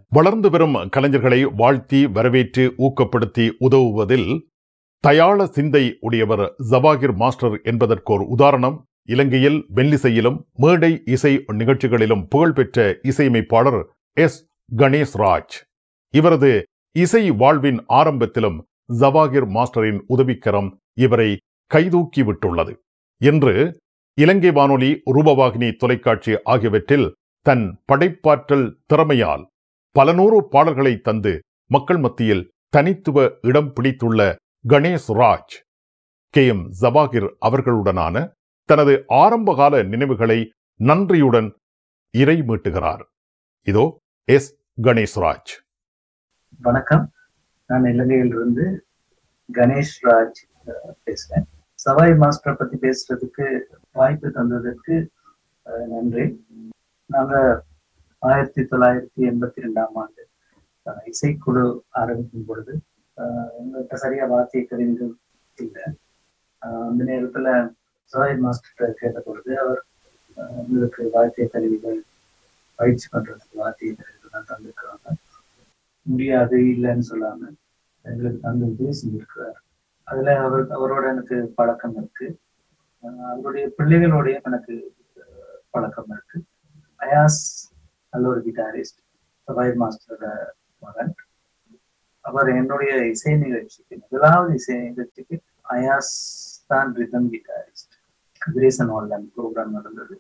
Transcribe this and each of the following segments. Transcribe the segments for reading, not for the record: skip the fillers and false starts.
வளர்ந்து வரும் கலைஞர்களை வாழ்த்தி வரவேற்று ஊக்கப்படுத்தி உதவுவதில் தயாள சிந்தை உடையவர் ஜவாகிர் மாஸ்டர் என்பதற்கோர் உதாரணம் இலங்கையில் மெல்லிசையிலும் மேடை இசை நிகழ்ச்சிகளிலும் புகழ்பெற்ற இசையமைப்பாளர் எஸ். கணேஷ் ராஜ். இவரது இசை வாழ்வின் ஆரம்பத்திலும் ஜவாகிர் மாஸ்டரின் உதவிக்கரம் இவரை கைதூக்கி விட்டுள்ளது. இன்று இலங்கை வானொலி, ரூபவாகினி தொலைக்காட்சி ஆகியவற்றில் தன் படைப்பாற்றல் திறமையால் பல நூறு பாடல்களை தந்து மக்கள் மத்தியில் தனித்துவ இடம் பிடித்துள்ள கணேஷ் ராஜ் கே.எம். ஜவாகிர் அவர்களுடனான தனது ஆரம்பகால நினைவுகளை நன்றியுடன் இறைமீட்டுகிறார். இதோ எஸ். கணேஷ் ராஜ். வணக்கம், நான் இலங்கையிலிருந்து கணேஷ் ராஜ் பேசுறேன். சவாய் மாஸ்டரை பத்தி பேசுறதுக்கு வாய்ப்பு தந்ததற்கு நன்றி. நாங்க 1982 இசைக்குழு ஆரம்பிக்கும் பொழுது எங்கள்கிட்ட சரியா வாத்திய கருவிகள் இல்லை. அந்த நேரத்துல சவாய் மாஸ்டர் கேட்ட பொழுது அவர் எங்களுக்கு வாத்திய கருவிகள் பயிற்சி பண்றதுக்கு வாத்திய கருவிகள் தான் தந்திருக்கிறாங்க. முடியாது இல்லைன்னு சொல்லாம எங்களுக்கு தந்து உதவி செஞ்சிருக்கிறார். அதுல அவரோட எனக்கு பழக்கம் இருக்கு. அவருடைய பிள்ளைகளோடையும் எனக்கு பழக்கம் இருக்கு. அயாஸ் நல்ல ஒரு கிட்டாரிஸ்ட், சவாய் மாஸ்டரோட மகன். அவர் என்னுடைய இசை நிகழ்ச்சிக்கு, முதலாவது இசை நிகழ்ச்சிக்கு அயாஸ் தான் rhythm guitarist. Kathiresan online program நடந்தது.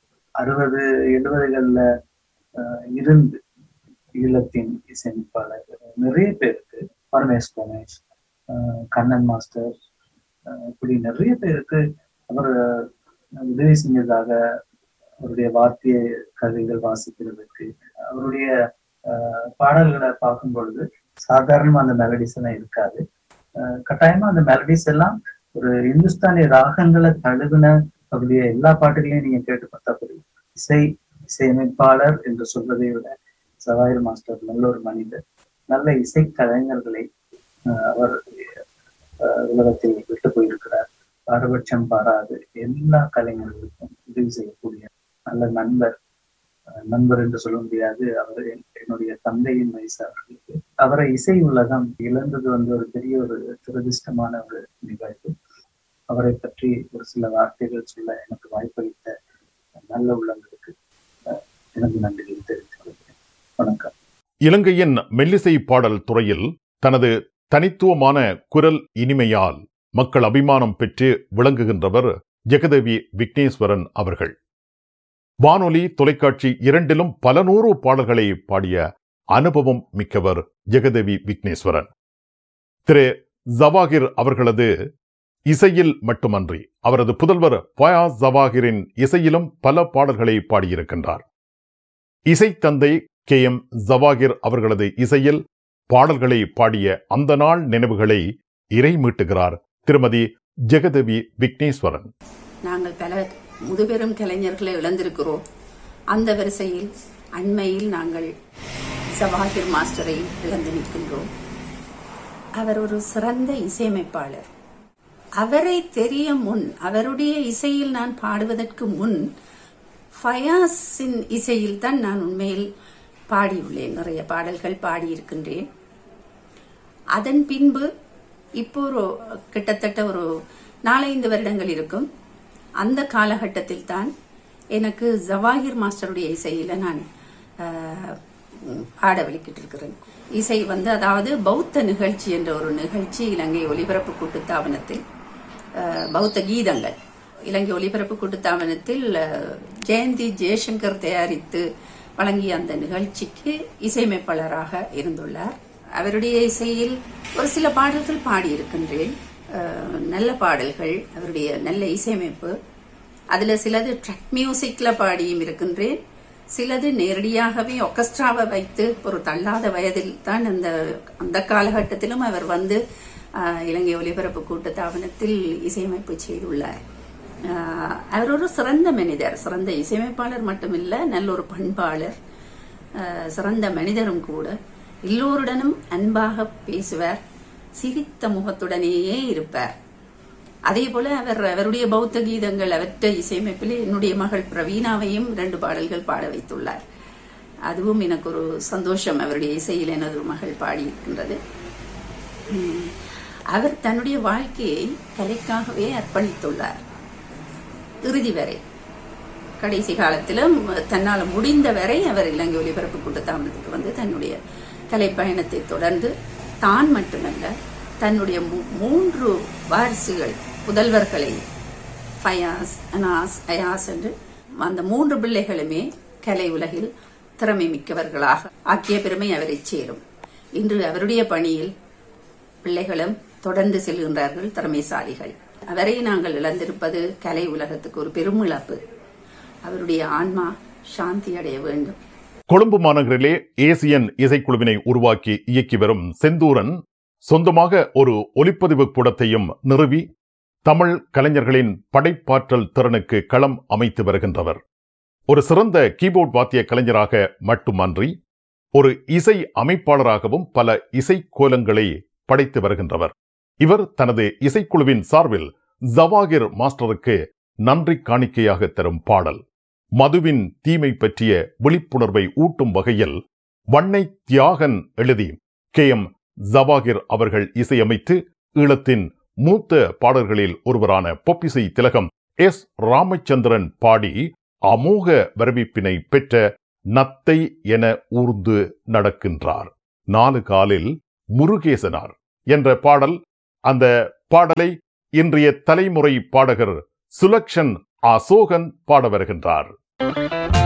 60-70களில் இருந்து ஈழத்தின் இசையமைப்பாளர் நிறைய பேருக்கு, பரமேஷ் கணேஷ், கண்ணன் மாஸ்டர், இப்படி நிறைய பேருக்கு அவர் உதவி செஞ்சதாக, அவருடைய வாத்திய கருவிகள் வாசிக்கிறதுக்கு, அவருடைய பாடல்களை பார்க்கும் பொழுது சாதாரணமா அந்த மெலடிஸ் எல்லாம் இருக்காது. கட்டாயமா அந்த மெலடிஸ் எல்லாம் ஒரு இந்துஸ்தானி ராகங்களை தழுவின. அவருடைய எல்லா பாட்டுகளையும் நீங்க கேட்டு பார்த்தா புரியும். இசையமைப்பாளர் என்று சொல்வதை விட சவாயிர் மாஸ்டர் நல்ல ஒரு மனிதர். நல்ல இசை கலைஞர்களை அவர் உலகத்தில் விட்டு போயிருக்கிறார். பாரபட்சம் பாராது எல்லா கலைஞர்களுக்கும் உதவி செய்யக்கூடிய நல்ல நண்பர் என்று சொல்ல முடியாது. அவர் என்னுடைய தந்தையின் வயசு அவர்களுக்கு. அவரை இசை உலகம் இழந்தது ஒரு பெரிய ஒரு துரதிர்ஷ்டமான ஒரு நிகழ்வு. அவரை பற்றி ஒரு சில வார்த்தைகள் சொல்ல எனக்கு வாய்ப்பளித்த நல்ல உள்ளங்களுக்கு எனக்கு நன்றிகளை தெரிவித்துக் கொள்கிறேன். வணக்கம். இலங்கையின் மெல்லிசை பாடல் துறையில் தனது தனித்துவமான குரல் இனிமையால் மக்கள் அபிமானம் பெற்று விளங்குகின்றவர் ஜெகதேவி விக்னேஸ்வரன் அவர்கள். வானொலி, தொலைக்காட்சி இரண்டிலும் பல நூறு பாடல்களை பாடிய அனுபவம் மிக்கவர் ஜெகதேவி விக்னேஸ்வரன். திரு ஜவாகிர் அவர்களது இசையில் மட்டுமன்றி அவரது புதல்வர் ஃபயாஸ் ஜவாகிரின் இசையிலும் பல பாடல்களை பாடியிருக்கின்றார். இசை தந்தை கே.எம். ஜவாகிர் அவர்களது இசையில் பாடல்களை பாடிய அந்த நாள் நினைவுகளை இறைமீட்டுகிறார் திருமதி ஜெகதேவி விக்னேஸ்வரன். நாங்கள் பல முதுபெரும் கலைஞர்களை இழந்திருக்கிறோம். அந்த வரிசையில் அண்மையில் நாங்கள் ஜவாகிர் மாஸ்டரை இழந்து நிற்கின்றோம். அவர் ஒரு சிறந்த இசையமைப்பாளர். அவரை தெரிய முன், அவருடைய இசையில் நான் பாடுவதற்கு முன் ஃபயாஸின் இசையில் தான் நான் உண்மையில் பாடியுள்ளேன். நிறைய பாடல்கள் பாடியிருக்கின்றேன். அதன் பின்பு இப்போ கிட்டத்தட்ட ஒரு 4-5 வருடங்கள் இருக்கும். அந்த காலகட்டத்தில் தான் எனக்கு ஜவாகிர் மாஸ்டருடைய இசையில நான் பாட வெளிக்கிட்டு இருக்கிறேன். இசை அதாவது பௌத்த நிகழ்ச்சி என்ற ஒரு நிகழ்ச்சி இலங்கை ஒலிபரப்பு கூட்டுத்தாபனத்தில், பௌத்த கீதங்கள் இலங்கை ஒலிபரப்பு கூட்டுத்தாபனத்தில் ஜெயந்தி ஜெயசங்கர் தயாரித்து வழங்கிய அந்த நிகழ்ச்சிக்கு இசையமைப்பாளராக இருந்துள்ளார். அவருடைய இசையில் ஒரு சில பாடல்கள் பாடியிருக்கின்றேன். நல்ல பாடல்கள், அவருடைய நல்ல இசையமைப்பு. அதுல சிலது ட்ராக் மியூசிக்ல பாடியும் இருக்கின்றேன். சிலது நேரடியாகவே ஒர்கெஸ்ட்ராவை வைத்து ஒரு தள்ளாத வயதில் தான் அந்த காலகட்டத்திலும் அவர் இலங்கை ஒலிபரப்பு கூட்டுத்தாபனத்தில் இசையமைப்பு செய்துள்ளார். அவர் ஒரு சிறந்த மனிதர், சிறந்த இசையமைப்பாளர் மட்டுமில்ல, நல்ல ஒரு பண்பாளர், சிறந்த மனிதரும் கூட. எல்லோருடனும் அன்பாக பேசுவார், சிரித்த முகத்துடனேயே இருப்பார். அதே போல அவருடைய பௌத்த கீதங்கள், அவற்றை இசையமைப்பில் என்னுடைய மகள் பிரவீனாவையும் 2 பாடல்கள் பாட வைத்துள்ளார். அதுவும் எனக்கு ஒரு சந்தோஷம். அவருடைய இசையில் எனது மகள் பாடியிருக்கின்றது. அவர் தன்னுடைய வாழ்க்கையை கலைக்காகவே அர்ப்பணித்துள்ளார் இறுதி வரை. கடைசி காலத்திலும் தன்னால் முடிந்த வரை அவர் இலங்கை ஒலிபரப்பு கூட்டத்தாமத்துக்கு வந்து தன்னுடைய கலைப்பயணத்தை தொடர்ந்து தான் மட்டுமல்ல தன்னுடைய 3 வாரிசுகள் புதல்வர்களை ஃபயாஸ், அனாஸ், அயாஸ் என்று அந்த 3 பிள்ளைகளுமே கலை உலகில் திறமை மிக்கவர்களாக ஆக்கிய பெருமை அவரை சேரும். இன்று அவருடைய பணியில் பிள்ளைகளும் தொடர்ந்து செல்கின்றார்கள், திறமைசாலிகள். அவரை நாங்கள் இழந்திருப்பது கலை உலகத்துக்கு ஒரு பெரும் இழப்பு. அவருடைய ஆன்மா சாந்தி அடைய வேண்டும். கொழும்பு மாநகரிலே ஏசியன் இசைக்குழுவினை உருவாக்கி இயக்கி வரும் செந்தூரன் சொந்தமாக ஒரு ஒலிப்பதிவு கூடத்தையும் நிறுவி தமிழ் கலைஞர்களின் படைப்பாற்றல் திறனுக்கு களம் அமைத்து வருகின்றவர். ஒரு சிறந்த கீபோர்ட் வாத்திய கலைஞராக மட்டுமன்றி ஒரு இசை அமைப்பாளராகவும் பல இசைக்கோலங்களை படைத்து வருகின்றவர். இவர் தனது இசைக்குழுவின் சார்பில் ஜவாகிர் மாஸ்டருக்கு நன்றி காணிக்கையாக தரும் பாடல் மதுவின் தீமை பற்றிய விழிப்புணர்வை ஊட்டும் வகையில் வண்ணை தியாகன் எழுதி KM ஜவாகிர் அவர்கள் இசையமைத்து ஈழத்தின் மூத்த பாடல்களில் ஒருவரான பொப்பிசை திலகம் S. ராமச்சந்திரன் பாடி அமோக வரவேற்பினை பெற்ற நத்தை என ஊர்ந்து நடக்கின்றார் 4 காலில் முருகேசனார் என்ற பாடல். அந்த பாடலை இன்றைய தலைமுறை பாடகர் சுலக்ஷன் அசோகன் பாட வருகின்றார்.